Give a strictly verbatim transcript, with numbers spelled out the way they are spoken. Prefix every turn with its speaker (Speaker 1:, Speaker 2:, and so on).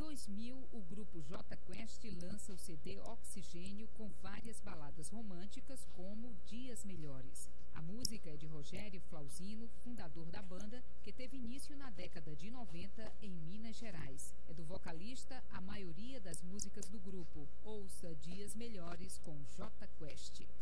Speaker 1: dois mil, o grupo J Quest lança o C D Oxigênio com várias baladas românticas como Dias Melhores. A música é de Rogério Flauzino, fundador da banda, que teve início na década de noventa em Minas Gerais. É do vocalista a maioria das músicas do grupo. Ouça Dias Melhores com J Quest.